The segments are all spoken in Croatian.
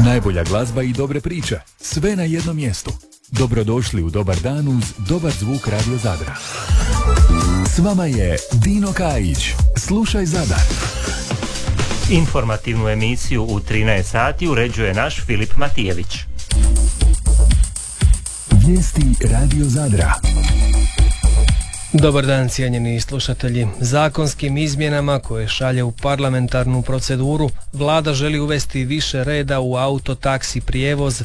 Najbolja glazba i dobre priče, sve na jednom mjestu. Dobrodošli u Dobar dan uz dobar zvuk Radio Zadra. S vama je Dino Kajić. Slušaj Zadar. Informativnu emisiju u 13 sati uređuje naš Filip Matijević. Vijesti Radio Zadra. Dobar dan, cijenjeni slušatelji. Zakonskim izmjenama koje šalje u parlamentarnu proceduru, vlada želi uvesti više reda u autotaksi prijevoz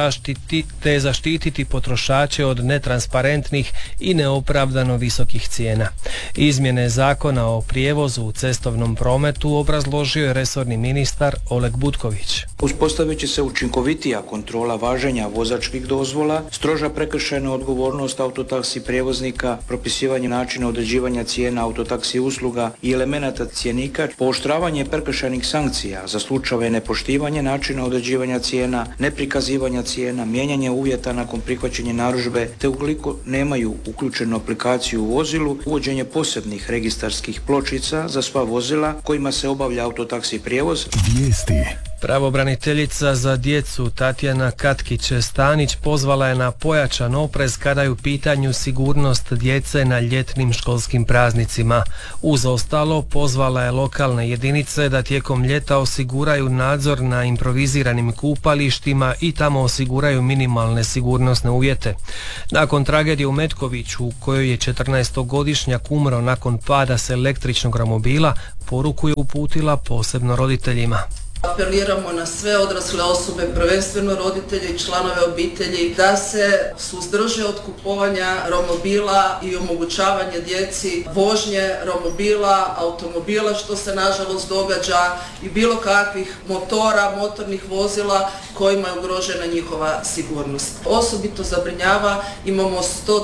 te zaštititi potrošače od netransparentnih i neopravdano visokih cijena. Izmjene zakona o prijevozu u cestovnom prometu obrazložio je resorni ministar Oleg Butković. Uspostavit će se učinkovitija kontrola važenja vozačkih dozvola, stroža prekršajna odgovornost autotaksi prijevoznika, propisivanje načina određivanja cijena autotaksi usluga i elemenata cjenika, pooštravanje prekršajnih sankcija za slučajeve nepoštivanja načina određivanja cijena, neprikazivanja cijena, mijenjanje uvjeta nakon prihvaćanja narudžbe, te ukoliko nemaju uključenu aplikaciju u vozilu, uvođenje posebnih registarskih pločica za sva vozila kojima se obavlja autotaksi prijevoz. Vijesti. Pravobraniteljica za djecu Tatjana Katkić-Stanić pozvala je na pojačan oprez kada je u pitanju sigurnost djece na ljetnim školskim praznicima. Uz ostalo, pozvala je lokalne jedinice da tijekom ljeta osiguraju nadzor na improviziranim kupalištima i tamo osiguraju minimalne sigurnosne uvjete. Nakon tragedije u Metkoviću, u kojoj je 14-godišnjak umro nakon pada s električnog romobila, poruku je uputila posebno roditeljima. Apeliramo na sve odrasle osobe, prvenstveno roditelje i članove obitelji, da se suzdrže od kupovanja romobila i omogućavanja djeci vožnje romobila, automobila, što se nažalost događa, i bilo kakvih motora, motornih vozila kojima je ugrožena njihova sigurnost. Osobito zabrinjava, imamo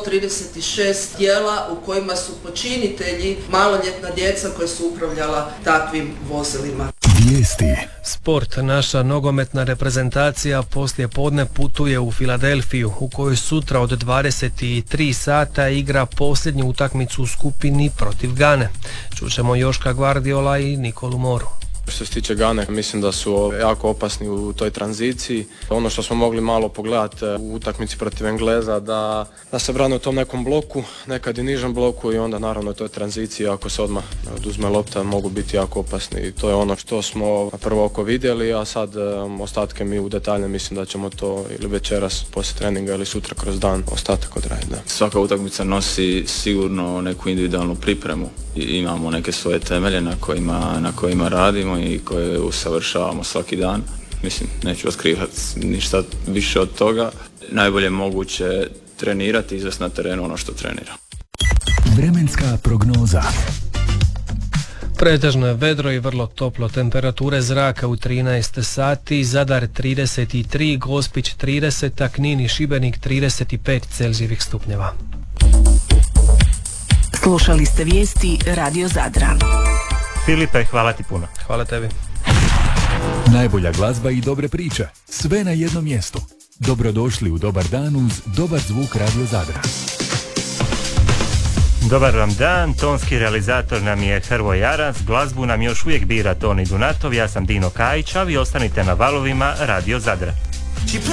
136 djela u kojima su počinitelji maloljetna djeca koja su upravljala takvim vozilima. Vijesti. Sport. Naša nogometna reprezentacija poslije podne putuje u Filadelfiju, u kojoj sutra od 23 sata igra posljednju utakmicu u skupini protiv Gane. Čućemo Joška Gvardiola i Nikolu Moru. Što se tiče Gane, mislim da su jako opasni u toj tranziciji. Ono što smo mogli malo pogledati u utakmici protiv Engleza, da se brane u tom nekom bloku, nekad i nižem bloku, i onda naravno u toj tranziciji, ako se odmah oduzme lopta, mogu biti jako opasni. I to je ono što smo na prvo oko vidjeli, a sad ostatke mi u detalje mislim da ćemo to ili večeras poslije treninga ili sutra kroz dan ostatak odraditi. Svaka utakmica nosi sigurno neku individualnu pripremu i imamo neke svoje temelje na kojima radimo i koje usavršavamo svaki dan. Mislim, neću otkrivati ništa više od toga. Najbolje moguće trenirati i izvesti na terenu ono što trenira. Vremenska prognoza. Pretežno je vedro i vrlo toplo. Temperature zraka u 13 sati, Zadar 33, Gospić 30, a Knin i Šibenik 35 Celzijevih stupnjeva. Slušali ste vijesti Radio Zadra. Filipe, hvala ti puno. Hvala tebi. Najbolja glazba i dobre priče, sve na jednom mjestu. Dobrodošli u Dobar dan uz dobar zvuk Radio Zadra. Dobar vam dan, tonski realizator nam je Hrvoje Aras, glazbu nam još uvijek bira Toni Dunatov, ja sam Dino Kajić, a vi ostanite na valovima Radio Zadra.